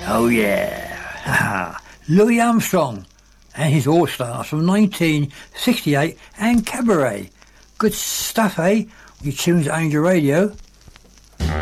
Oh yeah, Louis Armstrong and his All Stars from 1968 and Cabaret. Good stuff, eh? Your tunes at Angel Radio.